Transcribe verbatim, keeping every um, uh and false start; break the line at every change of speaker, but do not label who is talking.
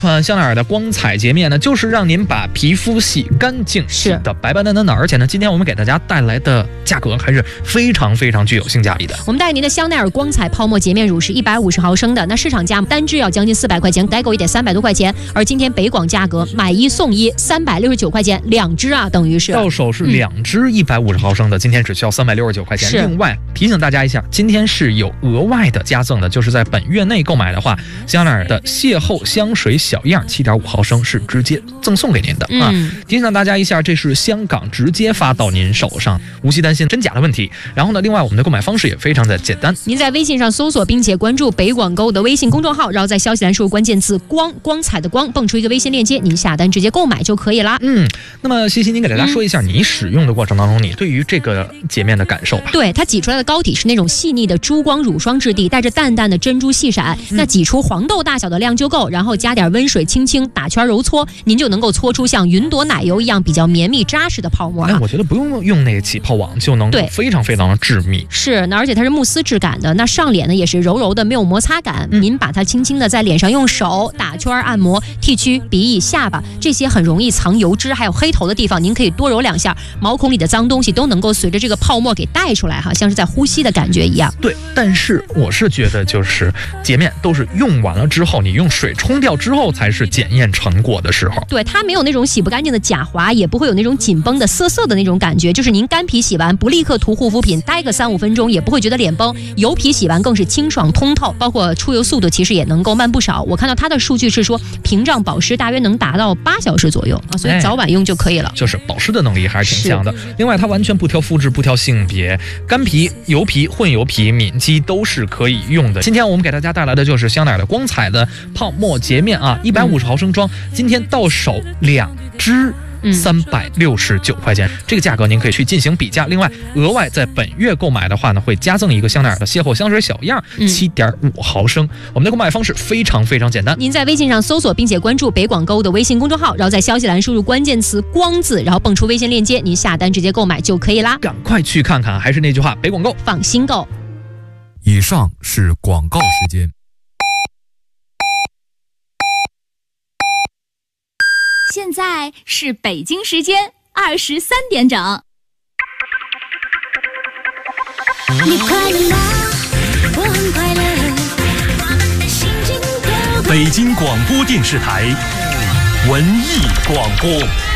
款香奈儿的光彩洁面呢，就是让您把皮肤洗干净，洗的白白嫩嫩的。而且呢，今天我们给大家带来的价格还是非常非常具有性价比的。
我们带您的香奈儿光彩泡沫洁面乳是一百五十毫升的，那市场价单支要将近四百块钱，代购也得三百多块钱。而今天北广价格买一送一，三百六十九块钱两支啊，等于是
到手是两支一百五十毫升的，今天只需要三百六十九块钱。另外提醒大家一下，今天是有额外的加赠的，就是在本月内购买的话，香奈儿的邂逅香水小样七点五毫升是直接赠送给您的、嗯、啊！提醒大家一下，这是香港直接发到您手上，无需担心真假的问题。然后呢，另外我们的购买方式也非常的简单，
您在微信上搜索并且关注北广购的微信公众号，然后在消息栏输入关键字光光彩的光，蹦出一个微信链接，您下单直接购买就可以啦。
嗯，那么西西，您给大家说一下、嗯、你使用的过程当中，你对于这个洁面的感受吧。
对，它挤出来的膏体是那种细腻的珠光乳霜质地，带着淡淡的珍珠细闪、嗯、那挤出黄豆大小的量就够，然后加点温水轻轻打圈揉搓，您就能够搓出像云朵奶油一样比较绵密扎实的泡沫、啊、
哎，我觉得不用用那个起泡网就能非常非常的致密。
是，那而且它是慕丝质感的，那上脸呢也是柔柔的，没有摩擦感、嗯、您把它轻轻的在脸上用手打圈按摩，剃须、鼻翼、下巴这些很容易藏油脂还有黑头的地方，您可以多揉两下，毛孔里的脏东西都能够随着这个泡沫给带出来哈，像是在呼吸的感觉一样。
对，但是我是觉得就是洁面都是用完了之后，你用水冲掉之后才是检验成果的时候。
对，它没有那种洗不干净的假滑，也不会有那种紧绷的涩涩的那种感觉，就是您干皮洗完不立刻涂护肤品，待个三五分钟也不会觉得脸崩，油皮洗完更是清爽通透，包括出油速度其实也能够慢不少。我看到它的数据是说屏障保湿大约能达到八小时左右啊，所以早晚用就可以了、哎、
就是保湿的能力还是挺强的。另外它完全不挑肤质不挑性别，干皮、油皮、混油皮、敏肌都是可以用的。今天我们给大家带来的就是香奈儿的光彩的泡沫洁面啊，一百五十毫升装、嗯、今天到手两支三百六十九块钱，这个价格您可以去进行比价。另外，额外在本月购买的话呢，会加赠一个香奈儿的邂逅香水小样，七点五毫升。我们的购买方式非常非常简单，
您在微信上搜索并且关注北广购的微信公众号，然后在消息栏输入关键词“光”字，然后蹦出微信链接，您下单直接购买就可以啦。
赶快去看看，还是那句话，北广购
放心购。
以上是广告时间。
现在是北京时间二十三点整。
你快乐吗？我很快乐。我们的心情都
北京广播电视台文艺广播。